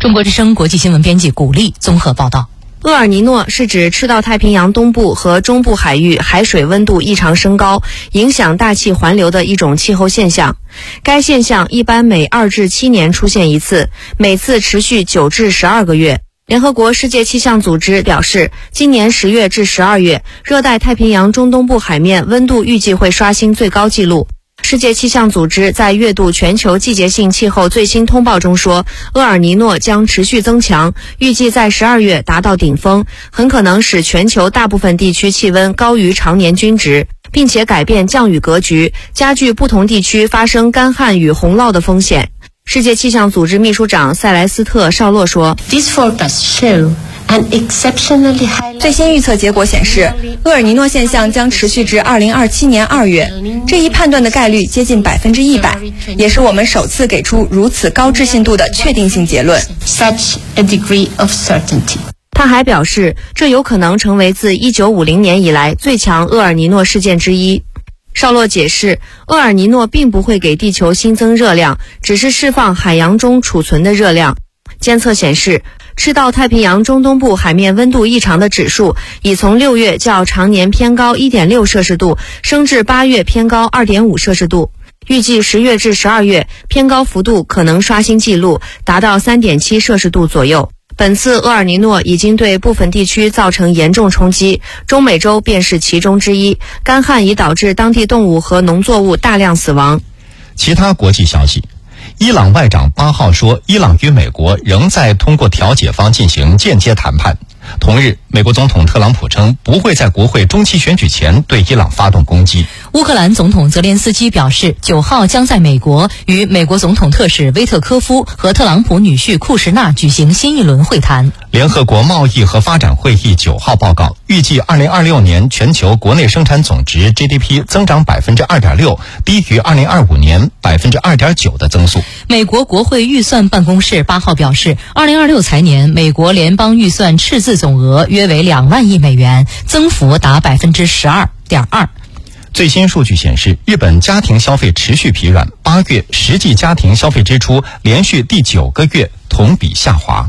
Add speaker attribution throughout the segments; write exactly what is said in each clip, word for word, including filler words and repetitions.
Speaker 1: 中国之声国际新闻编辑古丽综合报道。
Speaker 2: 厄尔尼诺是指赤道太平洋东部和中部海域海水温度异常升高，影响大气环流的一种气候现象。该现象一般每二至七年出现一次，每次持续九至十二个月。联合国世界气象组织表示，今年十月至十二月，热带太平洋中东部海面温度预计会刷新最高纪录。世界气象组织在月度全球季节性气候最新通报中说，厄尔尼诺将持续增强，预计在十二月达到顶峰，很可能使全球大部分地区气温高于常年均值，并且改变降雨格局，加剧不同地区发生干旱与洪涝的风险。世界气象组织秘书长塞莱斯特·绍洛说，
Speaker 3: These forecasts show
Speaker 4: 最新预测结果显示，厄尔尼诺现象将持续至二零二七年二月，这一判断的概率接近百分之一百，也是我们首次给出如此高置信度的确定性结论。
Speaker 3: Such a degree of certainty.
Speaker 2: 他还表示，这有可能成为自一九五零年以来最强厄尔尼诺事件之一。绍洛解释，厄尔尼诺并不会给地球新增热量，只是释放海洋中储存的热量。监测显示，赤道太平洋中东部海面温度异常的指数已从六月较常年偏高 一点六摄氏度升至八月偏高 二点五摄氏度，预计十月至十二月偏高幅度可能刷新纪录，达到 三点七摄氏度左右。本次厄尔尼诺已经对部分地区造成严重冲击，中美洲便是其中之一，干旱已导致当地动物和农作物大量死亡。
Speaker 5: 其他国际消息，伊朗外长八号说，伊朗与美国仍在通过调解方进行间接谈判。同日，美国总统特朗普称不会在国会中期选举前对伊朗发动攻击。
Speaker 1: 乌克兰总统泽连斯基表示，九号将在美国与美国总统特使威特科夫和特朗普女婿库什纳举行新一轮会谈。
Speaker 5: 联合国贸易和发展会议九号报告，预计二零二六年全球国内生产总值 G D P 增长 百分之二点六， 低于二零二五年 百分之二点九 的增速。
Speaker 1: 美国国会预算办公室八号表示，二零二六财年美国联邦预算赤字总额约为两万亿美元，增幅达 百分之十二点二。
Speaker 5: 最新数据显示，日本家庭消费持续疲软，八月实际家庭消费支出连续第九个月同比下滑。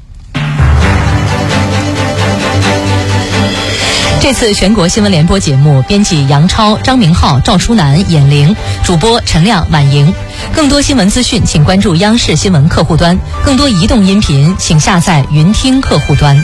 Speaker 1: 这次全国新闻联播节目，编辑杨超、张明浩、赵淑楠、闫玲，主播陈亮、婉莹。更多新闻资讯，请关注央视新闻客户端；更多移动音频，请下载云听客户端。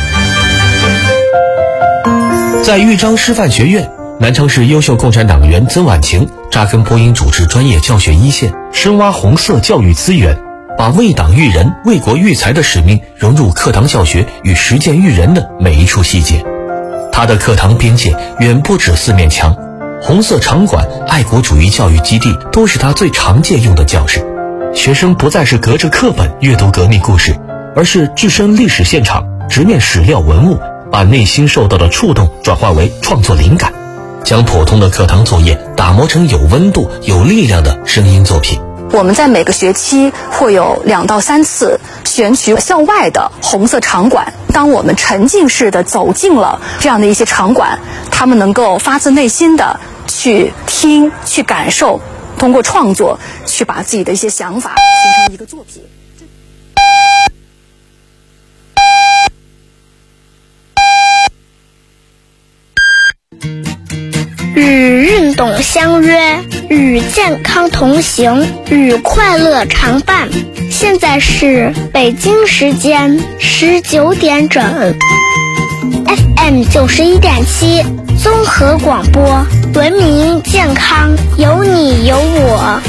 Speaker 6: 在豫章师范学院，南昌市优秀共产党员曾婉晴扎根播音主持专业教学一线，深挖红色教育资源，把为党育人、为国育才的使命融入课堂教学与实践育人的每一处细节。他的课堂边界远不止四面墙，红色场馆、爱国主义教育基地都是他最常借用的教室。学生不再是隔着课本阅读革命故事，而是置身历史现场，直面史料文物，把内心受到的触动转化为创作灵感，将普通的课堂作业打磨成有温度、有力量的声音作品。
Speaker 7: 我们在每个学期会有两到三次选取校外的红色场馆，当我们沉浸式的走进了这样的一些场馆，他们能够发自内心的去听、去感受，通过创作去把自己的一些想法形成一个作品。
Speaker 8: 与运动相约，与健康同行，与快乐常伴。现在是北京时间十九点整 ，F M 九十一点七综合广播，文明健康有你有我。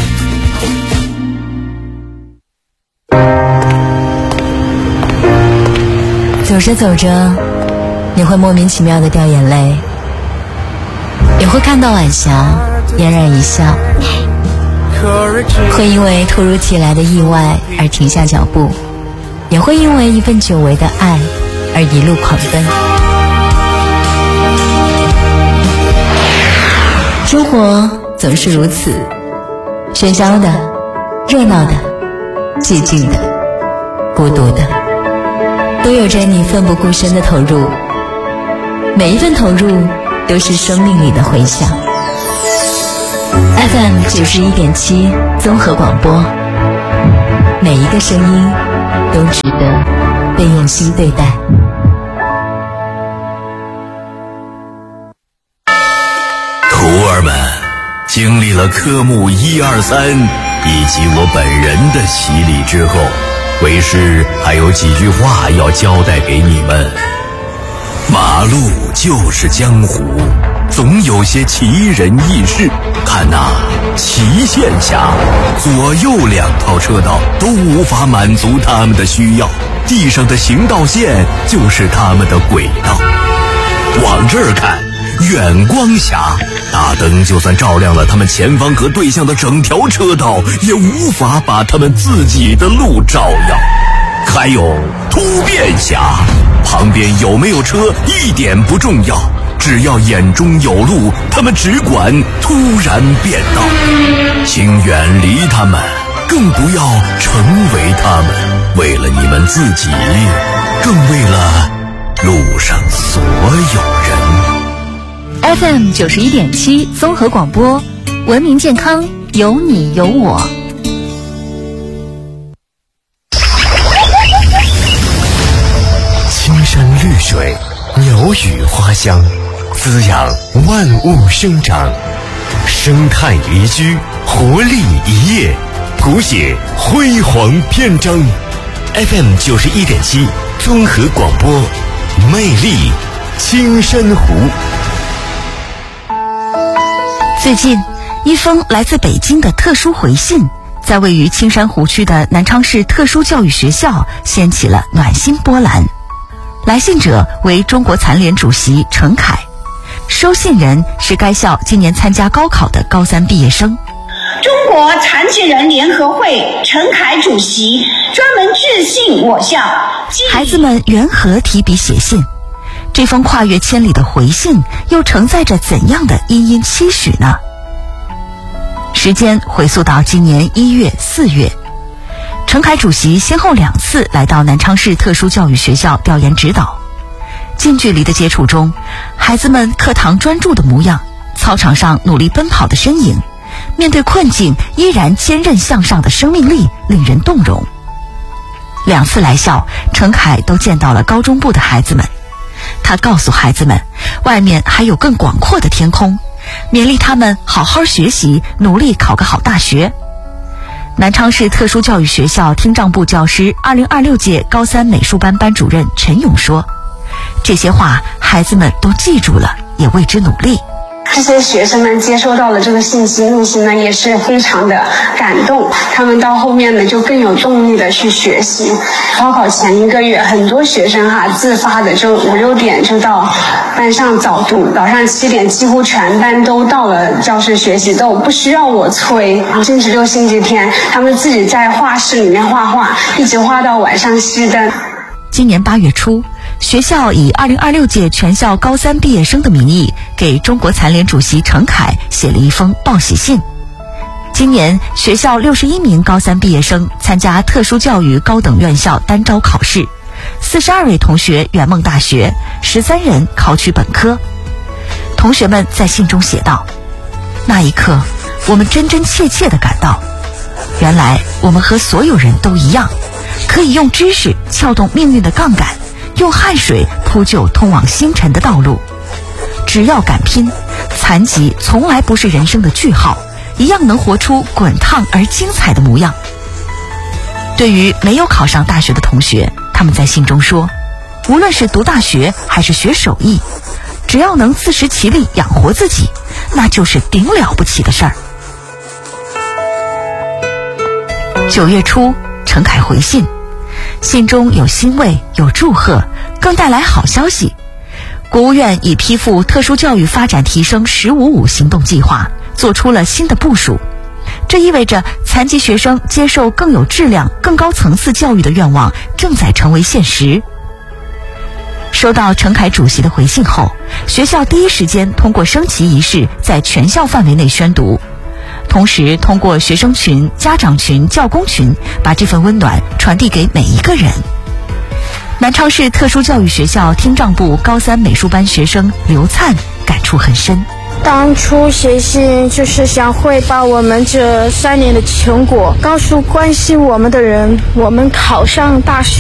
Speaker 9: 走着走着，你会莫名其妙的掉眼泪。也会看到晚霞，嫣然一笑，会因为突如其来的意外而停下脚步，也会因为一份久违的爱而一路狂奔。生活总是如此，喧嚣的、热闹的、寂静的、孤独的，都有着你奋不顾身的投入，每一份投入都是生命里的回响。 F M 九十一点七综合广播，每一个声音都值得。 被用心对待。
Speaker 10: 徒儿们，经历了科目一二三以及我本人的洗礼之后，为师还有几句话要交代给你们。马路就是江湖，总有些奇人异事。看呐、啊，齐线下左右两套车道都无法满足他们的需要，地上的行道线就是他们的轨道。往这儿看，远光狭，大灯就算照亮了他们前方和对向的整条车道，也无法把他们自己的路照耀。还有突变狭，旁边有没有车一点不重要，只要眼中有路，他们只管突然变道。请远离他们，更不要成为他们，为了你们自己，更为了路上所有人。
Speaker 11: F M 九十一点七综合广播，文明健康，有你有我。
Speaker 12: 青山绿水，鸟语花香，滋养万物生长，生态宜居，活力一夜，谱写辉煌篇章。F M 九十一点七综合广播，魅力青山湖。
Speaker 11: 最近，一封来自北京的特殊回信，在位于青山湖区的南昌市特殊教育学校掀起了暖心波澜。来信者为中国残联主席陈凯，收信人是该校今年参加高考的高三毕业生。
Speaker 13: 中国残疾人联合会陈凯主席专门致信我校。
Speaker 11: 孩子们缘何提笔写信？这封跨越千里的回信又承载着怎样的殷殷期许呢？时间回溯到今年一月、四月，陈凯主席先后两次来到南昌市特殊教育学校调研指导。近距离的接触中，孩子们课堂专注的模样，操场上努力奔跑的身影，面对困境依然坚韧向上的生命力，令人动容。两次来校，陈凯都见到了高中部的孩子们。他告诉孩子们，外面还有更广阔的天空，勉励他们好好学习，努力考个好大学。南昌市特殊教育学校听障部教师二零二六届高三美术班班主任陈勇说，这些话孩子们都记住了，也为之努力。
Speaker 14: 这些学生们接收到了这个信息，内心呢也是非常的感动，他们到后面呢就更有动力的去学习。高考前一个月，很多学生哈、啊、自发的就五六点就到班上早读，早上七点几乎全班都到了教室学习，都不需要我催。星期六、星期天，他们自己在画室里面画画，一直画到晚上熄灯。
Speaker 11: 今年八月初，学校以二零二六届全校高三毕业生的名义，给中国残联主席陈凯写了一封报喜信。今年学校六十一名高三毕业生参加特殊教育高等院校单招考试，四十二位同学圆梦大学，十三人考取本科。同学们在信中写道：那一刻，我们真真切切地感到，原来我们和所有人都一样，可以用知识撬动命运的杠杆，用汗水铺就通往星辰的道路。只要敢拼，残疾从来不是人生的句号，一样能活出滚烫而精彩的模样。对于没有考上大学的同学，他们在信中说，无论是读大学还是学手艺，只要能自食其力养活自己，那就是顶了不起的事儿。九月初，陈凯回信，信中有欣慰，有祝贺，更带来好消息。国务院已批复特殊教育发展提升十五五行动计划，做出了新的部署。这意味着残疾学生接受更有质量、更高层次教育的愿望正在成为现实。收到陈凯主席的回信后，学校第一时间通过升旗仪式在全校范围内宣读，同时通过学生群、家长群、教工群，把这份温暖传递给每一个人。南昌市特殊教育学校听障部高三美术班学生刘灿感触很深。
Speaker 15: 当初写信就是想汇报我们这三年的成果，告诉关心我们的人，我们考上大学了。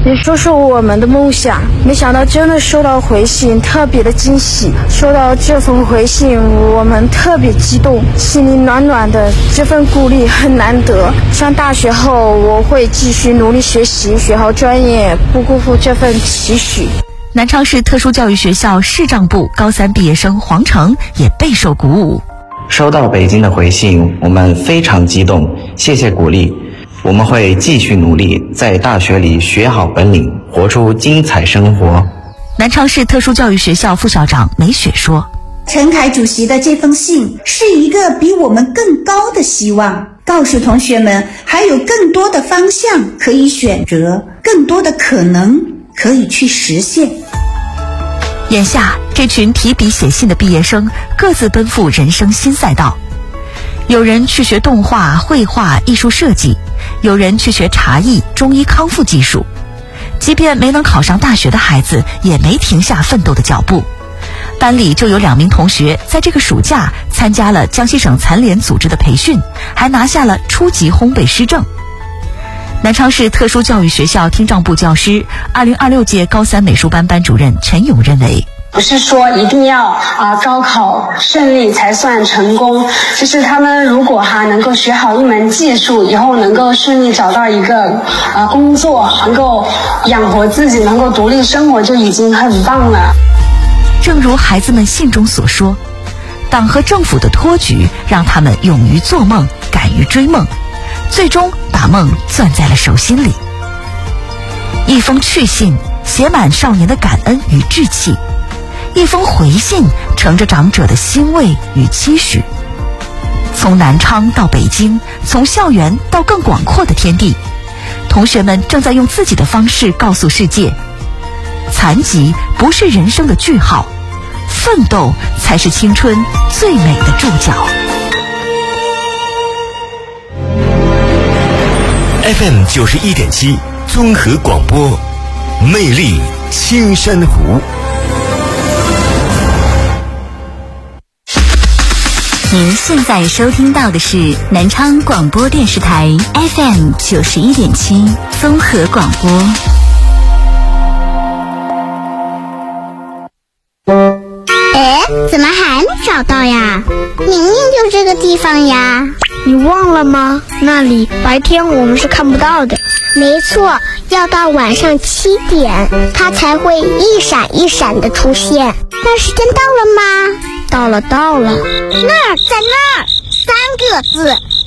Speaker 15: 也说说我们的梦想。没想到真的收到回信，特别的惊喜。收到这封回信，我们特别激动，心里暖暖的。这份鼓励很难得。上大学后，我会继续努力学习，学好专业，不辜负这份期许。
Speaker 11: 南昌市特殊教育学校视障部高三毕业生黄成也备受鼓舞。
Speaker 16: 收到北京的回信，我们非常激动，谢谢鼓励。我们会继续努力，在大学里学好本领，活出精彩生活。
Speaker 11: 南昌市特殊教育学校副校长梅雪说，
Speaker 17: 陈凯主席的这封信是一个比我们更高的希望，告诉同学们还有更多的方向可以选择，更多的可能可以去实现。
Speaker 11: 眼下这群提笔写信的毕业生各自奔赴人生新赛道，有人去学动画、绘画、艺术设计，有人去学茶艺、中医康复技术。即便没能考上大学的孩子也没停下奋斗的脚步。班里就有两名同学在这个暑假参加了江西省残联组织的培训，还拿下了初级烘焙师证。南昌市特殊教育学校听障部教师、二零二六届高三美术班班主任陈勇认为，
Speaker 14: 不是说一定要啊、呃、高考顺利才算成功，就是他们如果哈能够学好一门技术，以后能够顺利找到一个呃工作，能够养活自己，能够独立生活，就已经很棒了。
Speaker 11: 正如孩子们信中所说，党和政府的托举让他们勇于做梦，敢于追梦，最终把梦攥在了手心里。一封去信写满少年的感恩与志气，一封回信盛着长者的欣慰与期许。从南昌到北京，从校园到更广阔的天地，同学们正在用自己的方式告诉世界，残疾不是人生的句号，奋斗才是青春最美的注脚。
Speaker 12: F M 九十一点七综合广播，魅力青山湖。
Speaker 9: 您现在收听到的是南昌广播电视台 F M 九十一点七综合广播。
Speaker 8: 哎，怎么还没找到呀？明明就这个地方呀！
Speaker 15: 你忘了吗？那里白天我们是看不到的。
Speaker 8: 没错，要到晚上七点，它才会一闪一闪的出现。那时间到了吗？
Speaker 15: 到了，到了。
Speaker 8: 那儿，在那儿，三个字，